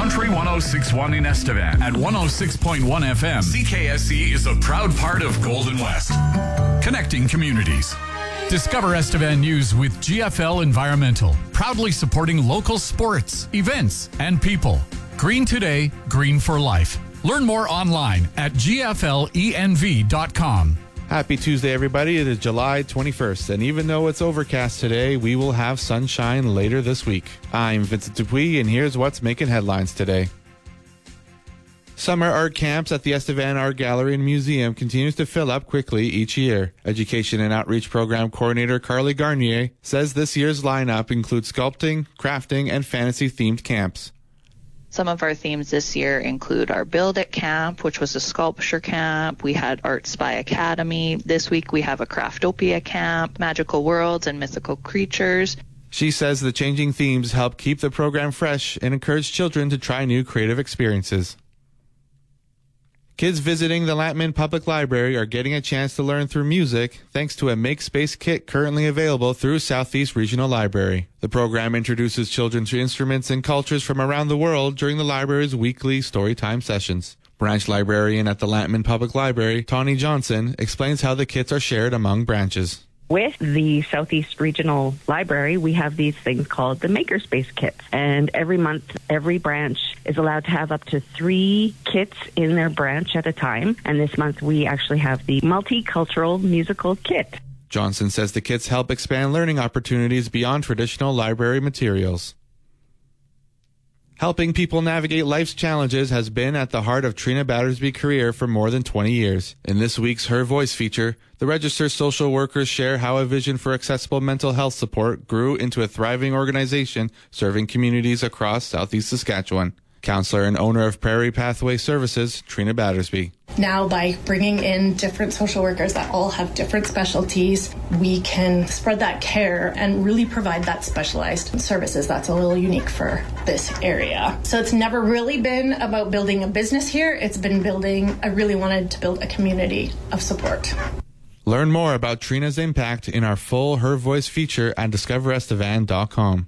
Country 106.1 in Estevan. At 106.1 FM, CKSE is a proud part of Golden West. Connecting communities. Discover Estevan News with GFL Environmental, proudly supporting local sports, events, and people. Green today, green for life. Learn more online at gflenv.com. Happy Tuesday, everybody. It is July 21st, and even though it's overcast today, we will have sunshine later this week. I'm Vincent Dupuis, and here's what's making headlines today. Summer art camps at the Estevan Art Gallery and Museum continues to fill up quickly each year. Education and Outreach Program Coordinator Carly Garnier says this year's lineup includes sculpting, crafting, and fantasy-themed camps. Some of our themes this year include our Build It Camp, which was a sculpture camp. We had Art Spy Academy. This week we have a Craftopia camp, Magical Worlds, and Mythical Creatures. She says the changing themes help keep the program fresh and encourage children to try new creative experiences. Kids visiting the Lantman Public Library are getting a chance to learn through music thanks to a Make Space kit currently available through Southeast Regional Library. The program introduces children to instruments and cultures from around the world during the library's weekly storytime sessions. Branch librarian at the Lantman Public Library, Tawny Johnson, explains how the kits are shared among branches. With the Southeast Regional Library, we have these things called the Makerspace kits. And every month, every branch is allowed to have up to 3 kits in their branch at a time. And this month, we actually have the Multicultural Musical Kit. Johnson says the kits help expand learning opportunities beyond traditional library materials. Helping people navigate life's challenges has been at the heart of Trina Battersby's career for more than 20 years. In this week's Her Voice feature, the registered social workers share how a vision for accessible mental health support grew into a thriving organization serving communities across Southeast Saskatchewan. Counselor and owner of Prairie Pathway Services, Trina Battersby. Now, by bringing in different social workers that all have different specialties, we can spread that care and really provide that specialized services that's a little unique for this area. So it's never really been about building a business here. It's been I really wanted to build a community of support. Learn more about Trina's impact in our full Her Voice feature at discoverestevan.com.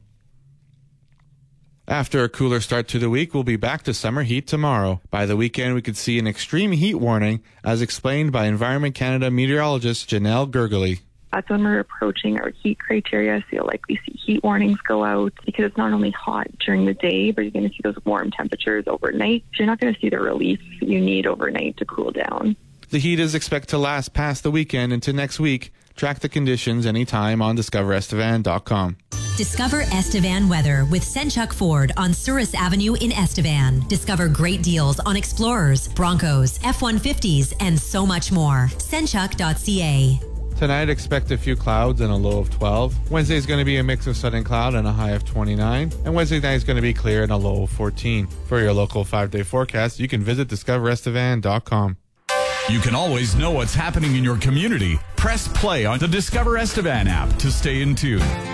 After a cooler start to the week, we'll be back to summer heat tomorrow. By the weekend, we could see an extreme heat warning, as explained by Environment Canada meteorologist Janelle Gergely. That's when we're approaching our heat criteria, so you'll likely see heat warnings go out because it's not only hot during the day, but you're going to see those warm temperatures overnight. So you're not going to see the relief you need overnight to cool down. The heat is expected to last past the weekend into next week. Track the conditions anytime on discoverestevan.com. Discover Estevan weather with Senchuk Ford on Souris Avenue in Estevan. Discover great deals on Explorers, Broncos, F-150s, and so much more. Senchuk.ca. Tonight, expect a few clouds and a low of 12. Wednesday is going to be a mix of sun and cloud and a high of 29. And Wednesday night is going to be clear and a low of 14. For your local 5-day forecast, you can visit discoverestevan.com. You can always know what's happening in your community. Press play on the Discover Estevan app to stay in tune.